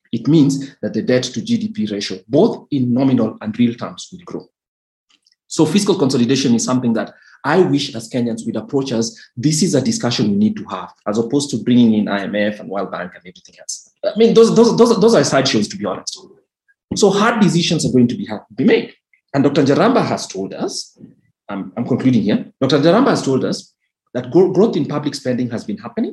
it means that the debt to GDP ratio, both in nominal and real terms, will grow. So fiscal consolidation is something that I wish as Kenyans would approach as this is a discussion we need to have, as opposed to bringing in IMF and World Bank and everything else. I mean, those are sideshows, to be honest. So hard decisions are going to be made. And Dr. Njaramba has told us, I'm concluding here, Dr. Njaramba has told us that growth in public spending has been happening,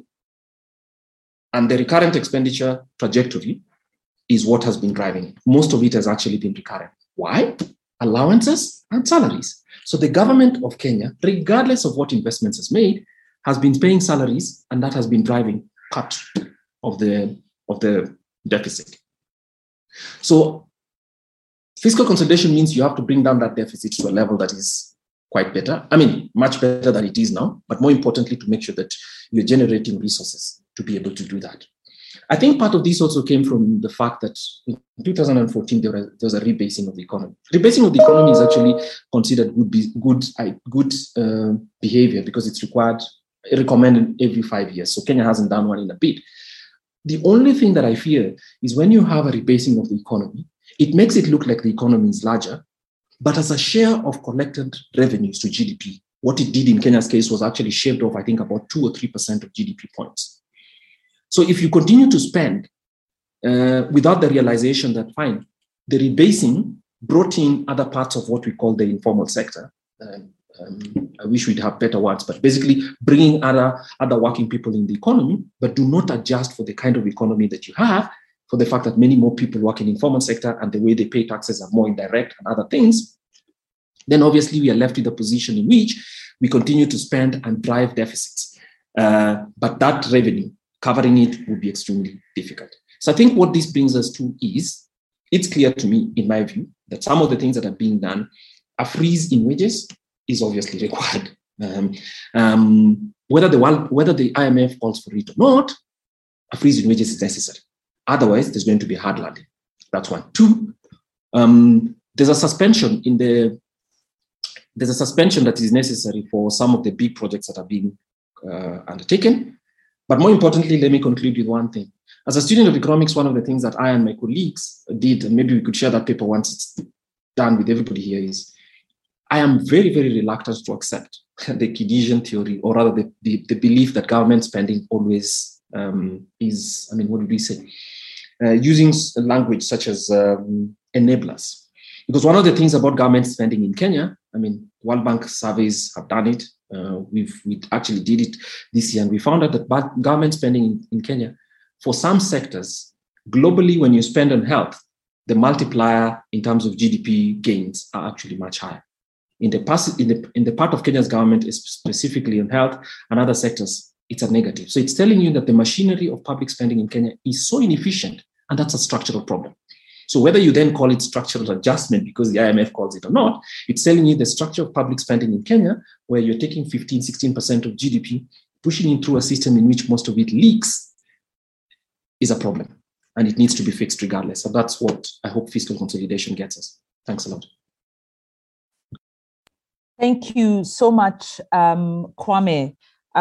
and the recurrent expenditure trajectory is what has been driving it. Most of it has actually been recurrent. Why? Allowances and salaries. So the government of Kenya, regardless of what investments has made, has been paying salaries, and that has been driving part of the deficit. So fiscal consolidation means you have to bring down that deficit to a level that is quite better. I mean, much better than it is now, but more importantly, to make sure that you're generating resources to be able to do that. I think part of this also came from the fact that in 2014, there was a rebasing of the economy. Rebasing of the economy is actually considered good behavior because it's recommended every 5 years. So Kenya hasn't done one in a bit. The only thing that I fear is when you have a rebasing of the economy, it makes it look like the economy is larger, but as a share of collected revenues to GDP, what it did in Kenya's case was actually shaved off, I think, about 2 or 3% of GDP points. So if you continue to spend without the realization that, fine, the rebasing brought in other parts of what we call the informal sector. I wish we'd have better words, but basically bringing other working people in the economy, but do not adjust for the kind of economy that you have, for the fact that many more people work in the informal sector and the way they pay taxes are more indirect and other things, then obviously we are left with a position in which we continue to spend and drive deficits. But that revenue, covering it would be extremely difficult. So I think what this brings us to is, it's clear to me, in my view, that some of the things that are being done, a freeze in wages is obviously required. Whether the IMF calls for it or not, a freeze in wages is necessary. Otherwise, there's going to be a hard landing. That's one. Two, there's a suspension that is necessary for some of the big projects that are being undertaken. But more importantly, let me conclude with one thing. As a student of economics, one of the things that I and my colleagues did, and maybe we could share that paper once it's done with everybody here, is I am very, very reluctant to accept the Keynesian theory, or rather the belief that government spending always is, what did we say? Using language such as enablers. Because one of the things about government spending in Kenya, World Bank surveys have done it. We actually did it this year, and we found out that government spending in Kenya, for some sectors, globally, when you spend on health, the multiplier in terms of GDP gains are actually much higher. In the part of Kenya's government, is specifically on health and other sectors, it's a negative. So it's telling you that the machinery of public spending in Kenya is so inefficient, and that's a structural problem. So whether you then call it structural adjustment because the IMF calls it or not, it's telling you the structure of public spending in Kenya, where you're taking 15, 16% of GDP, pushing it through a system in which most of it leaks, is a problem. And it needs to be fixed regardless. So that's what I hope fiscal consolidation gets us. Thanks a lot. Thank you so much, Kwame.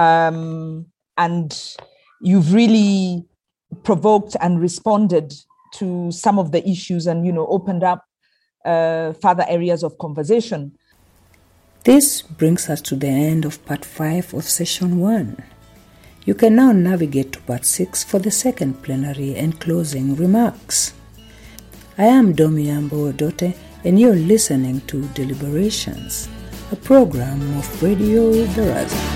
And you've really provoked and responded to some of the issues and, opened up further areas of conversation. This brings us to the end of part 5 of session 1. You can now navigate to part 6 for the second plenary and closing remarks. I am Domiyambo Odote, and you're listening to Deliberations, a program of Radio Baraza.